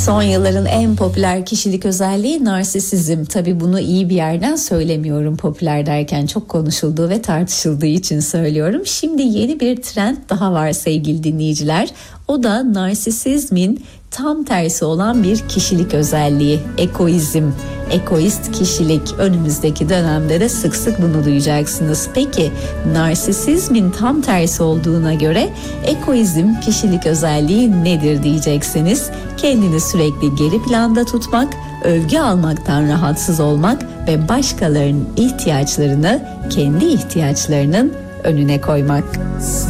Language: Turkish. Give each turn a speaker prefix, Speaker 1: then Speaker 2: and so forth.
Speaker 1: Son yılların en popüler kişilik özelliği narsisizm. Tabii bunu iyi bir yerden söylemiyorum. Popüler derken çok konuşulduğu ve tartışıldığı için söylüyorum. Şimdi yeni bir trend daha var sevgili dinleyiciler. O da narsisizmin tam tersi olan bir kişilik özelliği, egoizm, egoist kişilik. Önümüzdeki dönemde de sık sık bunu duyacaksınız. Peki narsisizmin tam tersi olduğuna göre egoizm kişilik özelliği nedir diyeceksiniz. Kendini sürekli geri planda tutmak, övgü almaktan rahatsız olmak ve başkalarının ihtiyaçlarını kendi ihtiyaçlarının önüne koymak.